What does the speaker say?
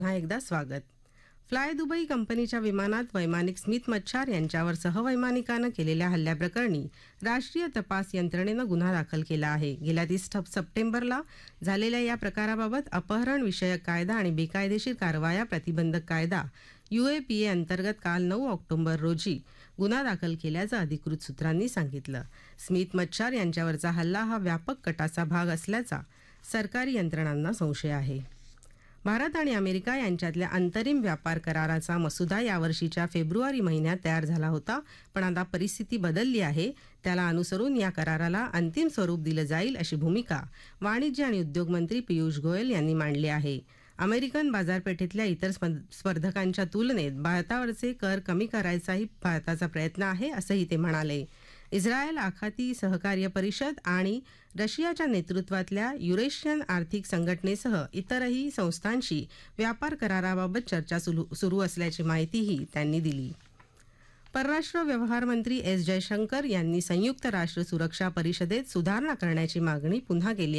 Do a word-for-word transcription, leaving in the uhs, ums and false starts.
पुन्हा एकदा स्वागत. फ्लाय दुबई कंपनीच्या विमानात वैमानिक स्मिथ मच्छार यांच्यावर सहवैमानिकानं केलेल्या हल्ल्याप्रकरणी राष्ट्रीय तपास यंत्रणेनं गुन्हा दाखल केला आहे. गेल्या तीस सप्टेंबरला झालेल्या या प्रकाराबाबत अपहरण विषयक कायदा आणि बेकायदेशीर कारवाया प्रतिबंधक कायदा यूएपीए अंतर्गत काल नऊ ऑक्टोबर रोजी गुन्हा दाखल केल्याचं अधिकृत सूत्रांनी सांगितलं. स्मिथ मच्छार यांच्यावरचा हल्ला हा व्यापक कटाचा भाग असल्याचा सरकारी यंत्रणांना संशय आहे. भारत आणि अमेरिका यांच्यातल्या अंतरिम व्यापार कराराचा मसुदा यावर्षीच्या फेब्रुवारी महिन्यात तयार झाला होता, पण आता परिस्थिती बदलली आहे. त्याला अनुसरून या कराराला अंतिम स्वरूप दिलं जाईल अशी भूमिका वाणिज्य आणि उद्योग मंत्री पियुष गोयल यांनी मांडली आहे. अमेरिकन बाजारपेठेतल्या इतर स्पर्धकांच्या तुलनेत भारतावरचे कर कमी करायचाही भारताचा प्रयत्न आहे, असंही ते म्हणाले. इस्रायल आखाती सहकार्य परिषद आणि रशियाच्या नेतृत्वातल्या युरेशियन आर्थिक संघटनेसह इतरही संस्थांशी व्यापार कराराबाबत चर्चा सुरू असल्याची माहितीही त्यांनी दिली. परराष्ट्र व्यवहार मंत्री एस जयशंकर यांनी संयुक्त राष्ट्र सुरक्षा परिषदेत सुधारणा करण्याची मागणी पुन्हा केली